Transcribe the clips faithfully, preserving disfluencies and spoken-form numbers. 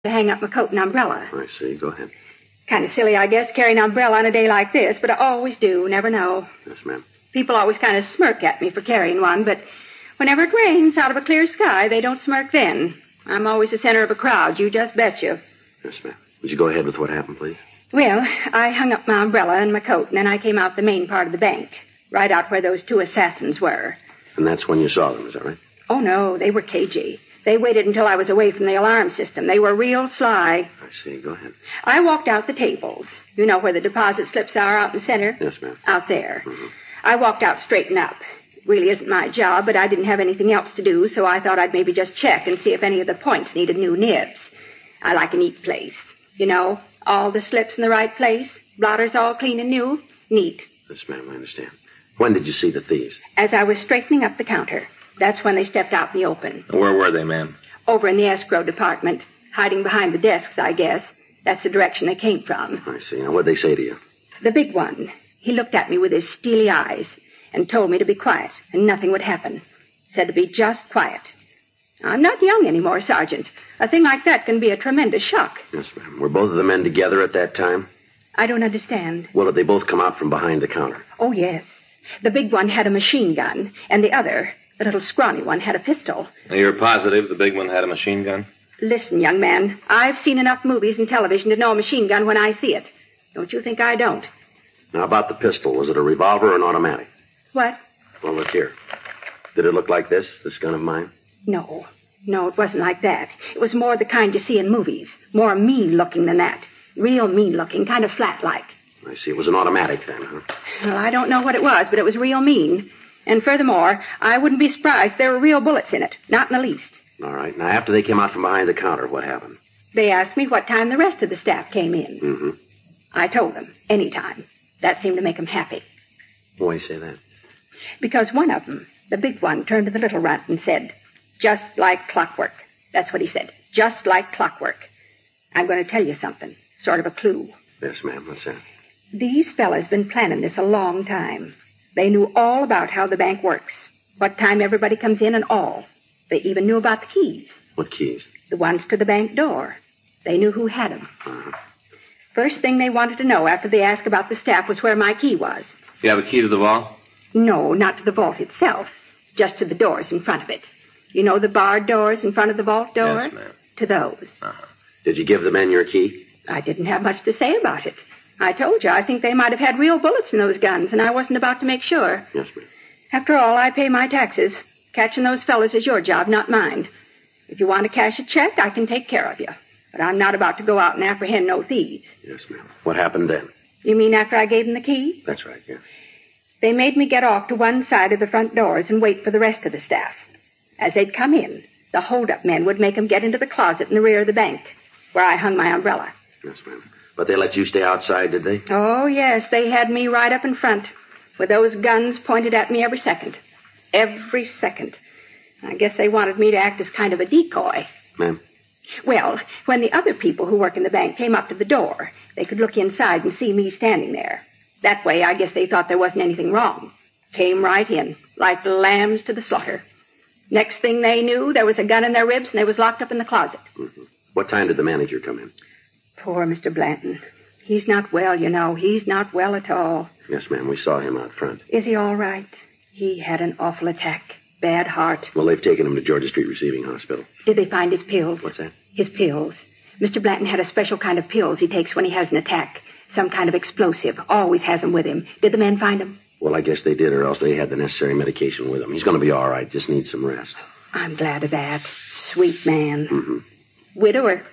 to hang up my coat and umbrella. I see. Go ahead. Kind of silly, I guess, carrying an umbrella on a day like this, but I always do. Never know. Yes, ma'am. People always kind of smirk at me for carrying one, but whenever it rains out of a clear sky, they don't smirk then. I'm always the center of a crowd, you just betcha. Yes, ma'am. Would you go ahead with what happened, please? Well, I hung up my umbrella and my coat, and then I came out the main part of the bank, right out where those two assassins were. And that's when you saw them, is that right? Oh, no, they were cagey. They waited until I was away from the alarm system. They were real sly. I see. Go ahead. I walked out the tables. You know where the deposit slips are out in the center? Yes, ma'am. Out there. Mm-hmm. I walked out straight and up. It really isn't my job, but I didn't have anything else to do, so I thought I'd maybe just check and see if any of the points needed new nibs. I like a neat place. You know, all the slips in the right place, blotters all clean and new. Neat. Yes, ma'am, I understand. When did you see the thieves? As I was straightening up the counter. That's when they stepped out in the open. Where were they, ma'am? Over in the escrow department, hiding behind the desks, I guess. That's the direction they came from. I see. Now, what'd they say to you? The big one. He looked at me with his steely eyes and told me to be quiet and nothing would happen. Said to be just quiet. I'm not young anymore, Sergeant. A thing like that can be a tremendous shock. Yes, ma'am. Were both of the men together at that time? I don't understand. Well, did they both come out from behind the counter? Oh, yes. The big one had a machine gun, and the other, the little scrawny one, had a pistol. Now, you're positive the big one had a machine gun? Listen, young man, I've seen enough movies and television to know a machine gun when I see it. Don't you think I don't? Now, about the pistol, was it a revolver or an automatic? What? Well, look here. Did it look like this, this gun of mine? No. No, it wasn't like that. It was more the kind you see in movies. More mean-looking than that. Real mean-looking, kind of flat-like. I see. It was an automatic then, huh? Well, I don't know what it was, but it was real mean. And furthermore, I wouldn't be surprised if there were real bullets in it. Not in the least. All right. Now, after they came out from behind the counter, what happened? They asked me what time the rest of the staff came in. Mm-hmm. I told them, any time. That seemed to make them happy. Why you say that? Because one of them, the big one, turned to the little runt and said, just like clockwork. That's what he said. Just like clockwork. I'm going to tell you something. Sort of a clue. Yes, ma'am. What's that? These fellas been planning this a long time. They knew all about how the bank works. What time everybody comes in and all. They even knew about the keys. What keys? The ones to the bank door. They knew who had them. Uh-huh. First thing they wanted to know after they asked about the staff was where my key was. You have a key to the vault? No, not to the vault itself. Just to the doors in front of it. You know the barred doors in front of the vault door? Yes, ma'am. To those. Uh-huh. Did you give the men your key? I didn't have much to say about it. I told you, I think they might have had real bullets in those guns, and I wasn't about to make sure. Yes, ma'am. After all, I pay my taxes. Catching those fellas is your job, not mine. If you want to cash a check, I can take care of you. But I'm not about to go out and apprehend no thieves. Yes, ma'am. What happened then? You mean after I gave them the key? That's right, yes. They made me get off to one side of the front doors and wait for the rest of the staff. As they'd come in, the hold-up men would make them get into the closet in the rear of the bank, where I hung my umbrella. Yes, ma'am. But they let you stay outside, did they? Oh, yes, they had me right up in front, with those guns pointed at me every second. Every second. I guess they wanted me to act as kind of a decoy. Ma'am? Well, when the other people who work in the bank came up to the door, they could look inside and see me standing there. That way, I guess they thought there wasn't anything wrong. Came right in, like lambs to the slaughter. Next thing they knew, there was a gun in their ribs and they was locked up in the closet. Mm-hmm. What time did the manager come in? Poor Mister Blanton. He's not well, you know. He's not well at all. Yes, ma'am. We saw him out front. Is he all right? He had an awful attack. Bad heart. Well, they've taken him to Georgia Street Receiving Hospital. Did they find his pills? What's that? His pills. Mister Blanton had a special kind of pills he takes when he has an attack. Some kind of explosive. Always has them with him. Did the men find them? Well, I guess they did, or else they had the necessary medication with him. He's going to be all right. Just needs some rest. I'm glad of that. Sweet man. Mm-hmm. Widower.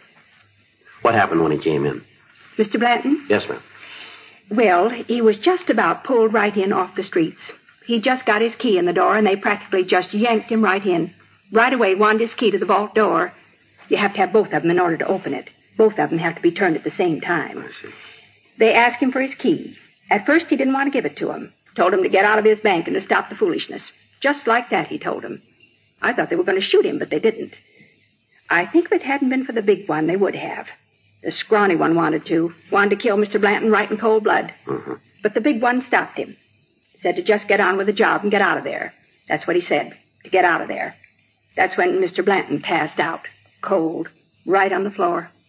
What happened when he came in? Mister Blanton? Yes, ma'am. Well, he was just about pulled right in off the streets. He just got his key in the door, and they practically just yanked him right in. Right away wanted his key to the vault door. You have to have both of them in order to open it. Both of them have to be turned at the same time. I see. They asked him for his key. At first, he didn't want to give it to him. Told him to get out of his bank and to stop the foolishness. Just like that, he told him. I thought they were going to shoot him, but they didn't. I think if it hadn't been for the big one, they would have. The scrawny one wanted to. Wanted to kill Mister Blanton right in cold blood. Uh-huh. But the big one stopped him. Said to just get on with the job and get out of there. That's what he said, to get out of there. That's when Mister Blanton passed out. Cold. right on the floor.